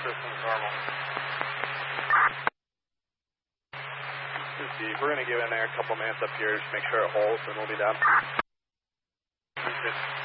system's normal. This is Steve. We're going to give in there a couple minutes up here, just make sure it holds, and we'll be done.